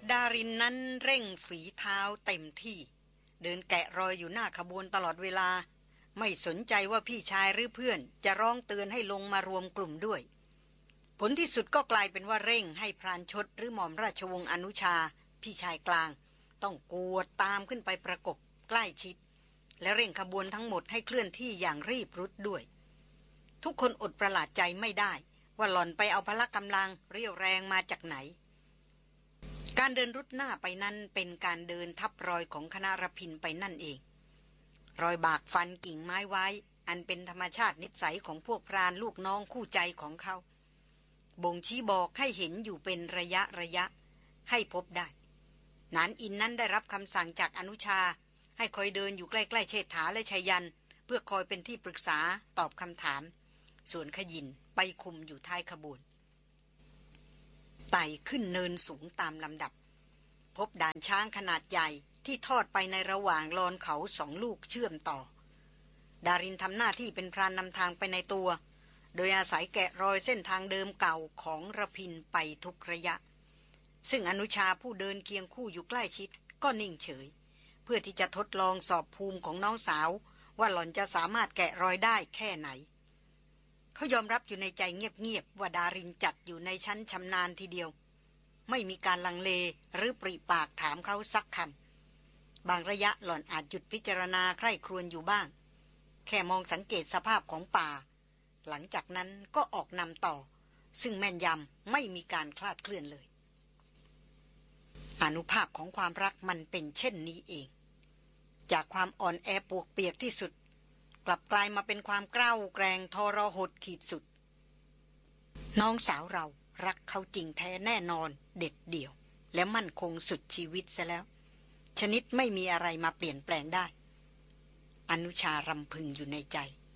ดารินนั้นเร่งฝีเท้าเต็มที่เดินแกะรอยอยู่หน้าขบวนตลอดเวลาไม่สนใจว่าพี่ชายหรือเพื่อนจะร้องเตือนให้ลงมารวมกลุ่มด้วยผลที่สุดก็กลายเป็นว่าเร่งให้พรานชดหรือหม่อมราชวงศ์อนุชาพี่ชายกลางต้องกวดตามขึ้นไปประกบใกล้ชิดและเร่งขบวนทั้งหมดให้เคลื่อนที่อย่างรีบรุดด้วยทุกคนอดประหลาดใจไม่ได้ว่าหล่อนไปเอาพละกำลังเรี่ยวแรงมาจากไหนการเดินรุดหน้าไปนั้นเป็นการเดินทับรอยของคณะรพินไปนั่นเองรอยบากฟันกิ่งไม้ไว้อันเป็นธรรมชาตินิสัยของพวกพรานลูกน้องคู่ใจของเขาบ่งชี้บอกให้เห็นอยู่เป็นระยะให้พบได้นานอินนั้นได้รับคำสั่งจากอนุชาให้คอยเดินอยู่ใกล้ๆเชษฐาและชัยยันเพื่อคอยเป็นที่ปรึกษาตอบคำถามส่วนขยินไปคุมอยู่ท้ายขบวนไต่ขึ้นเนินสูงตามลำดับพบด่านช้างขนาดใหญ่ที่ทอดไปในระหว่างลอนเขา2 ลูกเชื่อมต่อดารินทำหน้าที่เป็นพรานนำทางไปในตัวโดยอาศัยแกะรอยเส้นทางเดิมเก่าของระพินไปทุกระยะซึ่งอนุชาผู้เดินเคียงคู่อยู่ใกล้ชิดก็นิ่งเฉยเพื่อที่จะทดลองสอบภูมิของน้องสาวว่าหล่อนจะสามารถแกะรอยได้แค่ไหนเขายอมรับอยู่ในใจเงียบๆว่าดารินจัดอยู่ในชั้นชำนาญทีเดียวไม่มีการลังเลหรือปริปากถามเขาสักคำบางระยะหล่อนอาจหยุดพิจารณาใคร่ครวญอยู่บ้างแค่มองสังเกตสภาพของป่าหลังจากนั้นก็ออกนำต่อซึ่งแม่นยำไม่มีการคลาดเคลื่อนเลยอานุภาพของความรักมันเป็นเช่นนี้เองจากความอ่อนแอปวกเปียกที่สุดกลับกลายมาเป็นความกล้าแกร่งทรหดขีดสุดน้องสาวเรารักเขาจริงแท้แน่นอนเด็ดเดี่ยวและมั่นคงสุดชีวิตซะแล้วชนิดไม่มีอะไรมาเปลี่ยนแปลงได้อนุชารำพึงอยู่ในใจ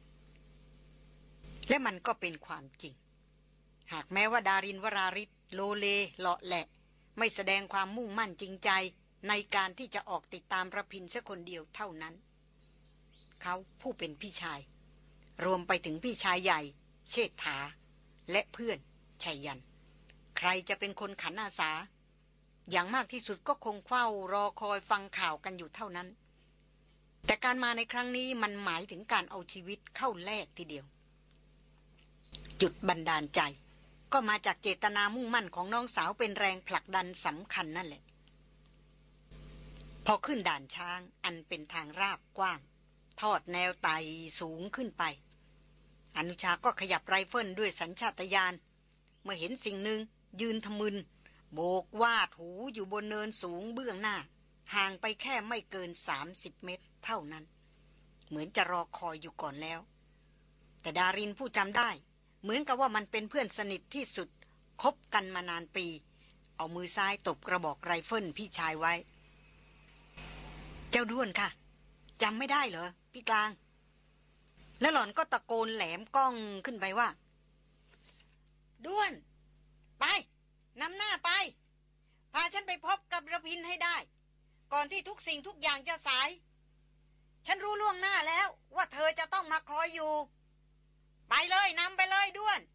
และมันก็เป็นความจริงหากแม้ว่าดารินวราริศโลเลเลาะแหละไม่แสดงความมุ่งมั่นจริงใจในการที่จะออกติดตามระพินสักคนเดียวเท่านั้นเขาผู้เป็นพี่ชายรวมไปถึงพี่ชายใหญ่เชษฐาและเพื่อนชัยยันใครจะเป็นคนขันอาสาอย่างมากที่สุดก็คงเฝ้ารอคอยฟังข่าวกันอยู่เท่านั้นแต่การมาในครั้งนี้มันหมายถึงการเอาชีวิตเข้าแลกทีเดียวจุดบันดาลใจก็มาจากเจตนามุ่งมั่นของน้องสาวเป็นแรงผลักดันสำคัญนั่นแหละพอขึ้นด่านช้างอันเป็นทางราบกว้างทอดแนวไต่สูงขึ้นไปอนุชาก็ขยับไรเฟิลด้วยสัญชาตญาณเมื่อเห็นสิ่งหนึ่งยืนทะมึนโบกวาดหูอยู่บนเนินสูงเบื้องหน้าห่างไปแค่ไม่เกิน30 เมตรเท่านั้นเหมือนจะรอคอยอยู่ก่อนแล้วแต่ดารินผู้จำได้เหมือนกับว่ามันเป็นเพื่อนสนิทที่สุดคบกันมานานปีเอามือซ้ายตบกระบอกไรเฟิลพี่ชายไว้เจ้าด้วนค่ะจำไม่ได้เหรอพี่กลางแล้วหล่อนก็ตะโกนแหลมก้องขึ้นไปว่าด้วนไปนำหน้าไปพาฉันไปพบกับระพินให้ได้ก่อนที่ทุกสิ่งทุกอย่างจะสายฉันรู้ล่วงหน้าแล้วว่าเธอจะต้องมาคอยอยู่ไปเลยนำไปเลยด้วน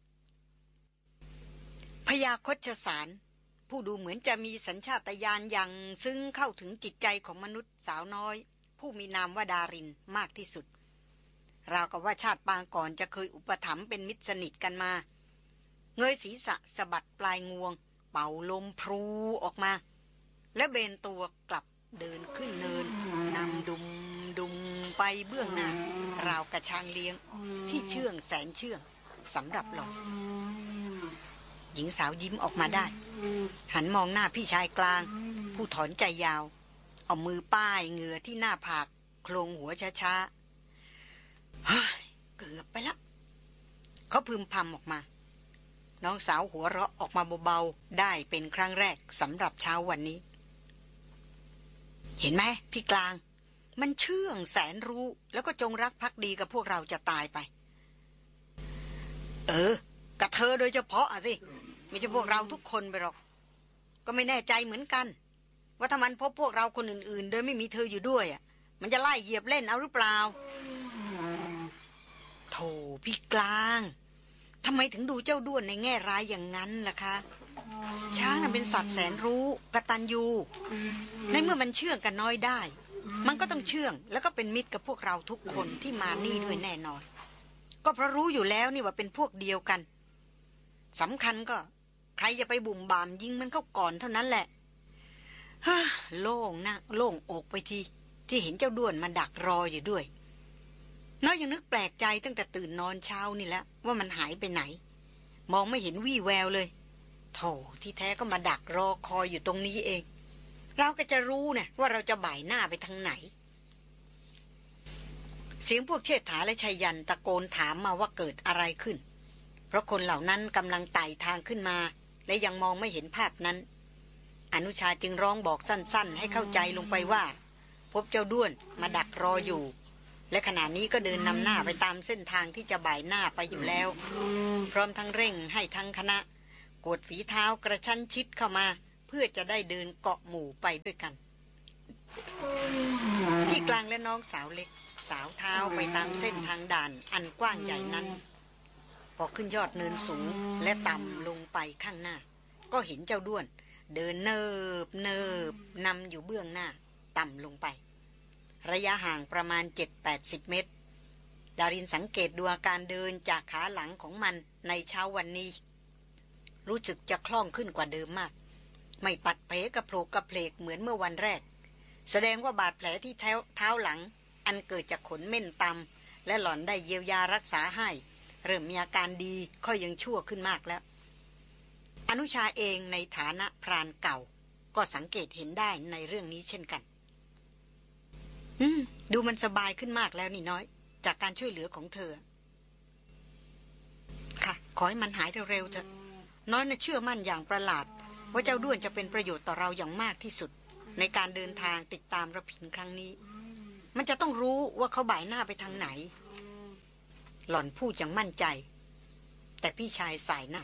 พญาคชสารผู้ดูเหมือนจะมีสัญชาตญาณอย่างซึ้งเข้าถึงจิตใจของมนุษย์สาวน้อยผู้มีนามว่าดารินมากที่สุดราวกับว่าชาติปางก่อนจะเคยอุปถัมภ์เป็นมิตรสนิทกันมาเงยศีรษะสะบัดปลายงวงเป่าลมพลูออกมาและเบนตัวกลับเดินขึ้นเนินนำดุมไปเบื้องหน้าราวกระช้างเลี้ยงที่เชื่องแสนเชื่องสำหรับหล่อนหญิงสาวยิ้มออกมาได้หันมองหน้าพี่ชายกลางผู้ถอนใจยาวเอามือป้ายเหงื่อที่หน้าผากโคลงหัวช้าๆเฮ้ยเกือบไปละเขาพึมพำออกมาน้องสาวหัวเราะออกมาเบาๆได้เป็นครั้งแรกสำหรับเช้าวันนี้เห็นไหมพี่กลางมันเชื่องแสนรู้แล้วก็จงรักภักดีกับพวกเราจะตายไปกับเธอโดยเฉพาะสิไม่ใช่พวกเราทุกคนไปหรอกก็ไม่แน่ใจเหมือนกันว่าถ้ามันพบพวกเราคนอื่นๆโดยไม่มีเธออยู่ด้วยมันจะไล่เหยียบเล่นเอาหรือเปล่าโธ่พี่กลางทำไมถึงดูเจ้าด้วนในแง่ร้ายอย่างนั้นล่ะคะช้างน่ะเป็นสัตว์แสนรู้กตัญญูในเมื่อมันเชื่องกันน้อยได้มันก็ต้องเชื่องแล้วก็เป็นมิตรกับพวกเราทุกคนที่มานี่ด้วยแน่นอนก็เพราะรู้อยู่แล้วนี่ว่าเป็นพวกเดียวกันสำคัญก็ใครจะไปบุ่มบามยิงมันเข้าก่อนเท่านั้นแหละฮ่าโล่งนะโล่งอกไปทีที่เห็นเจ้าด้วนมาดักรออยู่ด้วยน้อยยังนึกแปลกใจตั้งแต่ตื่นนอนเช้านี่แล้วว่ามันหายไปไหนมองไม่เห็นวี่แววเลยโธ่ที่แท้ก็มาดักรอคอยอยู่ตรงนี้เองเราก็จะรู้เนี่ยว่าเราจะบ่ายหน้าไปทางไหนเสียงพวกเชษฐาและชัยยันตะโกนถามมาว่าเกิดอะไรขึ้นเพราะคนเหล่านั้นกำลังไต่ทางขึ้นมาและยังมองไม่เห็นภาพนั้นอนุชาจึงร้องบอกสั้นๆให้เข้าใจลงไปว่าพบเจ้าด้วนมาดักรออยู่และขณะนี้ก็เดินนำหน้าไปตามเส้นทางที่จะบ่ายหน้าไปอยู่แล้วพร้อมทั้งเร่งให้ทั้งคณะกวดฝีเท้ากระชั้นชิดเข้ามาเพื่อจะได้เดินเกาะหมู่ไปด้วยกันพี่กลางและน้องสาวเล็กสาวเท้าไปตามเส้นทางด่านอันกว้างใหญ่นั้นพอขึ้นยอดเนินสูงและต่ำลงไปข้างหน้าก็เห็นเจ้าด้วนเดินเนิบนำอยู่เบื้องหน้าต่ำลงไประยะห่างประมาณ 7-80 เมตรดารินสังเกตดูอาการเดินจากขาหลังของมันในเช้าวันนี้รู้สึกจะคล่องขึ้นกว่าเดิมมากไม่ปัดเผกระโผลกกระเพลกเหมือนเมื่อวันแรกแสดงว่าบาดแผลที่เท้าหลังอันเกิดจากขนเม่นตำและหล่อนได้เยียวยารักษาให้เริ่มมีอาการดีค่อยยังชั่วขึ้นมากแล้วอนุชาเองในฐานะพรานเก่าก็สังเกตเห็นได้ในเรื่องนี้เช่นกันดูมันสบายขึ้นมากแล้วนี่น้อยจากการช่วยเหลือของเธอค่ะขอให้มันหายเร็วๆเถอะน้อยน่ะเชื่อมั่นอย่างประหลาดว่าเจ้าด้วนจะเป็นประโยชน์ต่อเราอย่างมากที่สุดในการเดินทางติดตามระพินครั้งนี้มันจะต้องรู้ว่าเขาบ่ายหน้าไปทางไหนหล่อนพูดอย่างมั่นใจแต่พี่ชายสายหน้า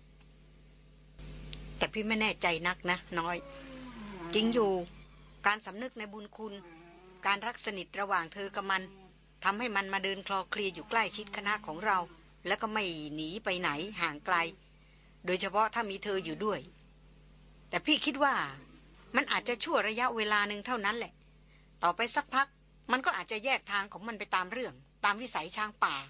แต่พี่ไม่แน่ใจนักนะน้อยจริงอยู่การสำนึกในบุญคุณการรักสนิทระหว่างเธอกับมันทำให้มันมาเดินคลอเคลียอยู่ใกล้ชิดคณะของเราแล้วก็ไม่หนีไปไหนห่างไกลโดยเฉพาะถ้ามีเธออยู่ด้วยแต่พี่คิดว่ามันอาจจะชั่วระยะเวลาหนึ่งเท่านั้นแหละต่อไปสักพักมันก็อาจจะแยกทางของมันไปตามเรื่องตามวิสัยช้างป่า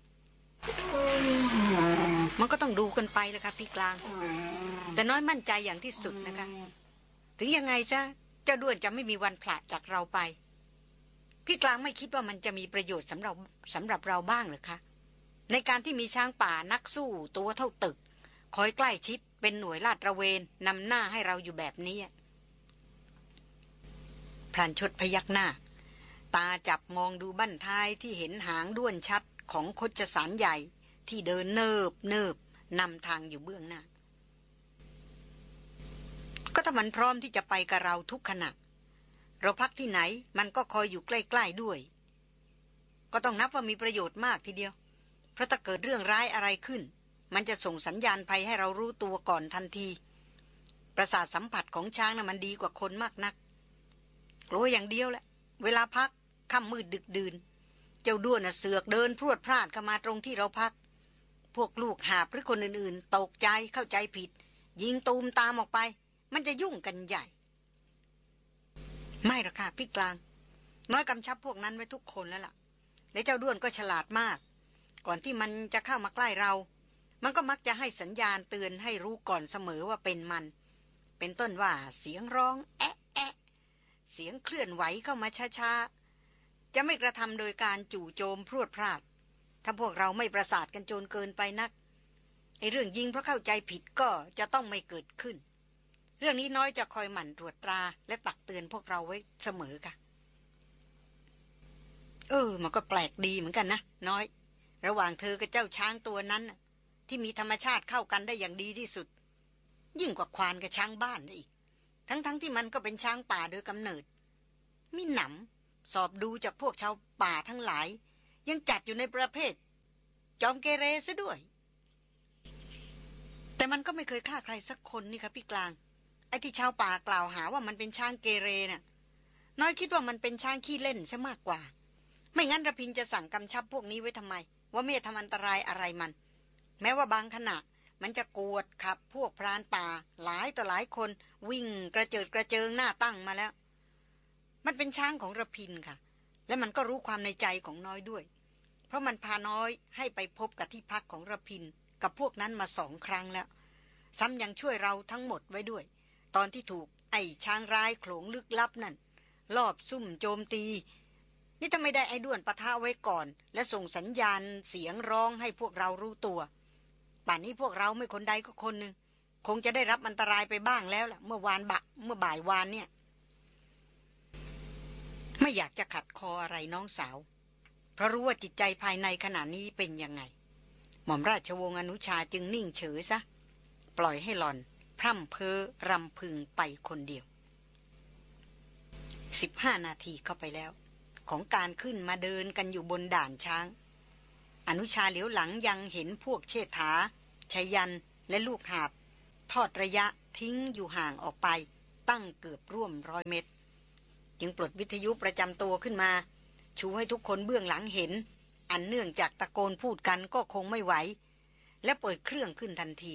มันก็ต้องดูกันไปเลยค่ะพี่กลางแต่น้อยมั่นใจอย่างที่สุดนะคะถึงยังไงซะเจ้าด้วนจะไม่มีวันผละจากเราไปพี่กลางไม่คิดว่ามันจะมีประโยชน์สำหรับเราบ้างหรือคะในการที่มีช้างป่านักสู้ตัวเท่าตึกคอยใกล้ชิดเป็นหน่วยลาดตระเวนนำหน้าให้เราอยู่แบบนี้พรานชดพยักหน้าตาจับมองดูบั้นท้ายที่เห็นหางด้วนชัดของคชสารใหญ่ที่เดินเนิบนำทางอยู่เบื้องหน้าก็ถ้ามันพร้อมที่จะไปกับเราทุกขณะเราพักที่ไหนมันก็คอยอยู่ใกล้ๆด้วยก็ต้องนับว่ามีประโยชน์มากทีเดียวเพราะถ้าเกิดเรื่องร้ายอะไรขึ้นมันจะส่งสัญญาณภัยให้เรารู้ตัวก่อนทันทีประสาทสัมผัสของช้างน่ะมันดีกว่าคนมากนักกลัวอย่างเดียวแหละเวลาพักค่ำมืดดึกดื่นเจ้าด้วนน่ะเสือกเดินพรวดพลาดเข้ามาตรงที่เราพักพวกลูกหาบหรือคนอื่นๆตกใจเข้าใจผิดยิงตูมตามออกไปมันจะยุ่งกันใหญ่ไม่หรอกค่ะพี่กลางน้อยกำชับพวกนั้นไว้ทุกคนแล้วล่ะและเจ้าด้วนก็ฉลาดมากก่อนที่มันจะเข้ามาใกล้เรามันก็มักจะให้สัญญาณเตือนให้รู้ก่อนเสมอว่าเป็นมันเป็นต้นว่าเสียงร้องแอะแอะเสียงเคลื่อนไหวเข้ามาช้าๆจะไม่กระทำโดยการจู่โจมพรวดพลาดถ้าพวกเราไม่ประสาทกันจนเกินไปนักไอ้เรื่องยิงเพราะเข้าใจผิดก็จะต้องไม่เกิดขึ้นเรื่องนี้น้อยจะคอยหมั่นตรวจตราและตักเตือนพวกเราไว้เสมอค่ะมันก็แปลกดีเหมือนกันนะน้อยระหว่างเธอกับเจ้าช้างตัวนั้นที่มีธรรมชาติเข้ากันได้อย่างดีที่สุดยิ่งกว่าควานกับช้างบ้านอีกทั้งที่มันก็เป็นช้างป่าโดยกำเนิดมิหนำสอบดูจากพวกชาวป่าทั้งหลายยังจัดอยู่ในประเภทจอมเกเรซะด้วยแต่มันก็ไม่เคยฆ่าใครสักคนนี่ครับพี่กลางไอ้ที่ชาวป่ากล่าวหาว่ามันเป็นช้างเกเรน่ะน้อยคิดว่ามันเป็นช้างขี้เล่นซะมากกว่าไม่งั้นระพินจะสั่งกำชับพวกนี้ไว้ทำไมว่าไม่ทำอันตรายอะไรมันแม้ว่าบางขณะมันจะกวดขับพวกพรานป่าหลายต่อหลายคนวิ่งกระเจิดกระเจิงหน้าตั้งมาแล้วมันเป็นช้างของระพินค่ะและมันก็รู้ความในใจของน้อยด้วยเพราะมันพาน้อยให้ไปพบกับที่พักของระพินกับพวกนั้นมา2 ครั้งแล้วซ้ำยังช่วยเราทั้งหมดไว้ด้วยตอนที่ถูกไอ้ช้างร้ายโขลงลึกลับนั่นลอบซุ่มโจมตีนี่ถ้าไม่ได้ไอ้ด้วนปะทะไว้ก่อนและส่งสัญญาณเสียงร้องให้พวกเรารู้ตัวป่านนี้พวกเราไม่คนใดก็คนหนึ่งคงจะได้รับอันตรายไปบ้างแล้วล่ะเมื่อบ่ายวานเนี่ยไม่อยากจะขัดคออะไรน้องสาวเพราะรู้ว่าจิตใจภายในขณะนี้เป็นยังไงหม่อมราชวงศ์อนุชาจึงนิ่งเฉยซะปล่อยให้หล่อนพร่ำเพ้อรำพึงไปคนเดียว15 นาทีเข้าไปแล้วของการขึ้นมาเดินกันอยู่บนด่านช้างอนุชาเหลียวหลังยังเห็นพวกเชษฐาชยันและลูกหาบทอดระยะทิ้งอยู่ห่างออกไปตั้งเกือบร่วม100 เมตรจึงปลดวิทยุประจำตัวขึ้นมาชูให้ทุกคนเบื้องหลังเห็นอันเนื่องจากตะโกนพูดกันก็คงไม่ไหวและเปิดเครื่องขึ้นทันที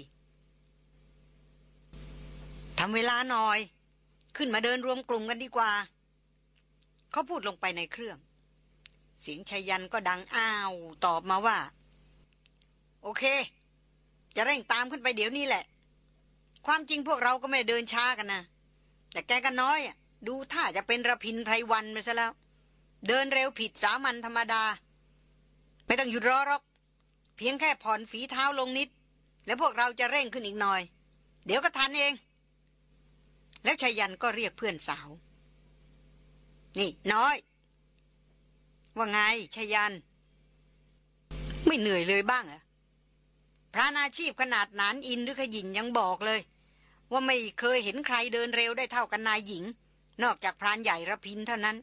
ทำเวลาหน่อยขึ้นมาเดินรวมกลุ่มกันดีกว่าเขาพูดลงไปในเครื่องเสียงชายันก็ดังอ้าวตอบมาว่าโอเคจะเร่งตามขึ้นไปเดี๋ยวนี้แหละความจริงพวกเราก็ไม่เดินช้ากันนะแต่แกก็น้อยดูท่าจะเป็นระพินไพรวันไปซะแล้วเดินเร็วผิดสามัญธรรมดาไม่ต้องหยุดรอหรอกเพียงแค่ผ่อนฝีเท้าลงนิดแล้วพวกเราจะเร่งขึ้นอีกหน่อยเดี๋ยวก็ทันเองแล้วชายันก็เรียกเพื่อนสาวนี่น้อยว่าไงชายันไม่เหนื่อยเลยบ้างเหรอพรานอาชีพขนาดนั้นอินหรือขยินยังบอกเลยว่าไม่เคยเห็นใครเดินเร็วได้เท่ากันนายหญิงนอกจากพรานใหญ่ระพินเท่านั้น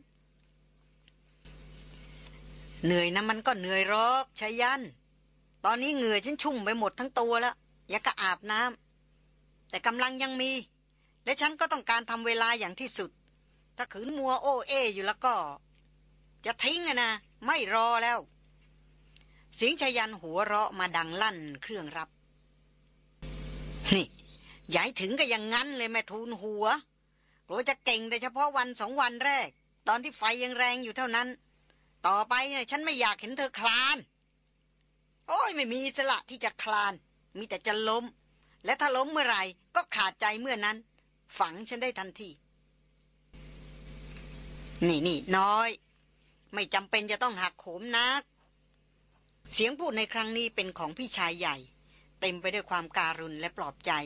เหนื่อยนะมันก็เหนื่อยหรอกชายันตอนนี้เหงื่อฉันชุ่มไปหมดทั้งตัวแล้วอยากจะอาบน้ำแต่กำลังยังมีและฉันก็ต้องการทำเวลาอย่างที่สุดถ้าขืนมัวโอ้เออยู่แล้วก็จะทิ้งนะไม่รอแล้วเสียงชายันหัวเราะมาดังลั่นเครื่องรับนี่ย้ายถึงก็อย่างงั้นเลยแม่ทูลหัวกลัวจะเก่งแต่เฉพาะวัน2 วันแรกตอนที่ไฟยังแรงอยู่เท่านั้นต่อไปเนี่ยฉันไม่อยากเห็นเธอคลานโอ้ยไม่มีอิสระที่จะคลานมีแต่จะล้มและถ้าล้มเมื่อไหร่ก็ขาดใจเมื่อนั้นฝังฉันได้ทันทีนี่น้อยไม่จำเป็นจะต้องหักโหมนักเสียงพูดในครั้งนี้เป็นของพี่ชายใหญ่เต็มไปด้วยความการุณและปลอบใจ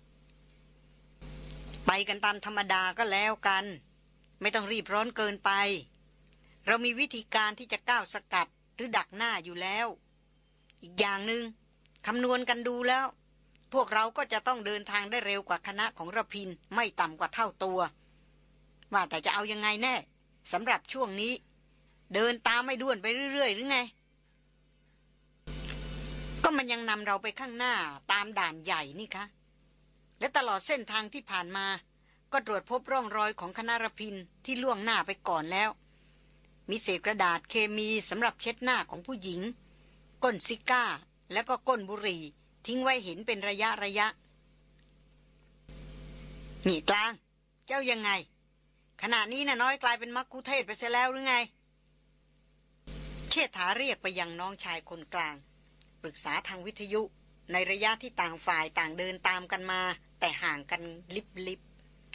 ไปกันตามธรรมดาก็แล้วกันไม่ต้องรีบร้อนเกินไปเรามีวิธีการที่จะก้าวสกัดหรือดักหน้าอยู่แล้วอีกอย่างหนึ่งคำนวณกันดูแล้วพวกเราก็จะต้องเดินทางได้เร็วกว่าคณะของระพินไม่ต่ำกว่าเท่าตัวว่าแต่จะเอายังไงแน่สำหรับช่วงนี้เดินตามไม่ด้วนไปเรื่อยๆหรือไงก็มันยังนำเราไปข้างหน้าตามด่านใหญ่นี่คะและตลอดเส้นทางที่ผ่านมาก็ตรวจพบร่องรอยของคณะระพินที่ล่วงหน้าไปก่อนแล้วมีเศษกระดาษเคมีสำหรับเช็ดหน้าของผู้หญิงก้นซิก้าและก็ก้นบุหรี่ทิ้งไว้เห็นเป็นระยะนี่กลางเจ้ายังไงขณะนี้น่ะน้อยกลายเป็นมักคุเทศไปเสียแล้วหรือไงเชษฐาเรียกไปยังน้องชายคนกลางปรึกษาทางวิทยุในระยะที่ต่างฝ่ายต่างเดินตามกันมาแต่ห่างกันลิบ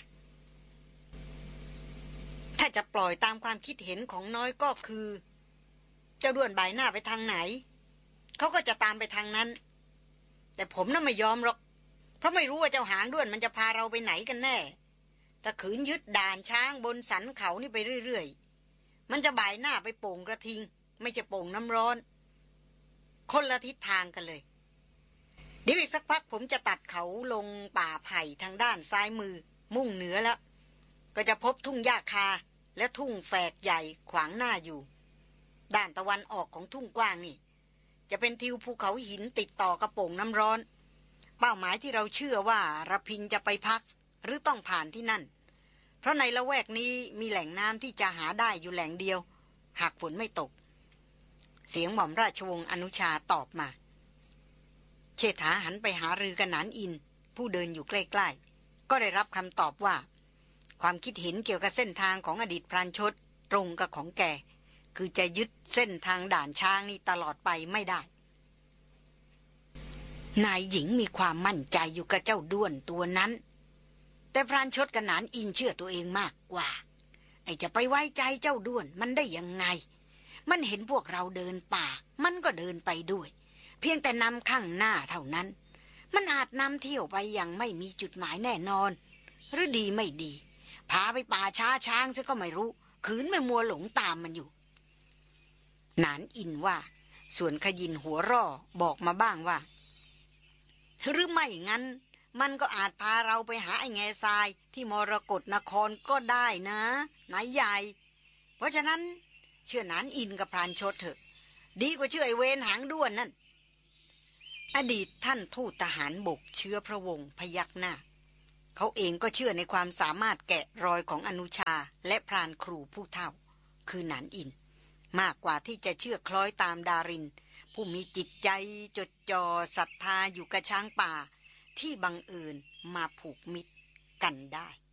ถ้าจะปล่อยตามความคิดเห็นของน้อยก็คือเจ้าด้วนบ่ายหน้าไปทางไหนเขาก็จะตามไปทางนั้นแต่ผมน่ะไม่ยอมหรอกเพราะไม่รู้ว่าเจ้าหางด้วนมันจะพาเราไปไหนกันแน่ถ้าขืนยึดด่านช้างบนสันเขานี่ไปเรื่อยๆมันจะบ่ายหน้าไปโป่งกระทิงไม่ใช่โป่งน้ำร้อนคนละทิศทางกันเลยเดี๋ยวอีกสักพักผมจะตัดเขาลงป่าไผ่ทางด้านซ้ายมือมุ่งเหนือแล้วก็จะพบทุ่งหญ้าคาและทุ่งแฝกใหญ่ขวางหน้าอยู่ด้านตะวันออกของทุ่งกว้างนี่จะเป็นทิวภูเขาหินติดต่อกับโป่งน้ำร้อนเป้าหมายที่เราเชื่อว่าระพินจะไปพักหรือต้องผ่านที่นั่นเพราะในละแวกนี้มีแหล่งน้ำที่จะหาได้อยู่แหล่งเดียวหากฝนไม่ตกเสียงหม่อมราชวงศ์อนุชาตอบมาเชษฐาหันไปหารือกับหนานอินผู้เดินอยู่ใกล้ๆก็ได้รับคำตอบว่าความคิดเห็นเกี่ยวกับเส้นทางของอดีตพรานชดตรงกับของแกคือจะยึดเส้นทางด่านช้างนี้ตลอดไปไม่ได้นายหญิงมีความมั่นใจอยู่กับเจ้าด้วนตัวนั้นแต่พรานชดกับหนานอินเชื่อตัวเองมากกว่าไอ้จะไปไว้ใจเจ้าด้วนมันได้ยังไงมันเห็นพวกเราเดินป่ามันก็เดินไปด้วยเพียงแต่นำข้างหน้าเท่านั้นมันอาจนำเที่ยวไปอย่างไม่มีจุดหมายแน่นอนหรือดีไม่ดีพาไปป่าช้าช้างซะก็ไม่รู้ขืนไม่มัวหลงตามมันอยู่หนานอินว่าส่วนขยินหัวร่อบอกมาบ้างว่าหรือไม่งั้นมันก็อาจพาเราไปหาไอ้แง่ทรายที่มรกตนครก็ได้นะนายใหญ่เพราะฉะนั้นเชื่อหนานอินกับพรานชดเถอะดีกว่าเชื่อไอ้เวรหางด้วนนั่นอดีตท่านทูตทหารบกเชื้อพระวงศ์พยักหน้าเขาเองก็เชื่อในความสามารถแกะรอยของอนุชาและพรานครูผู้เฒ่าคือหนานอินมากกว่าที่จะเชื่อคล้อยตามดารินผู้มีจิตใจจดจ่อศรัทธาอยู่กับช้างป่าที่บังเอิญมาผูกมิตรกันได้